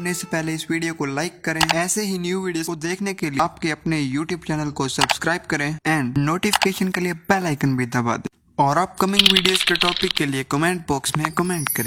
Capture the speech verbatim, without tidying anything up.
करने से पहले इस वीडियो को लाइक करें। ऐसे ही न्यू वीडियो को देखने के लिए आपके अपने यूट्यूब चैनल को सब्सक्राइब करें एंड नोटिफिकेशन के लिए बेल आइकन भी दबा दें और अपकमिंग वीडियोस के टॉपिक के लिए कमेंट बॉक्स में कमेंट करें।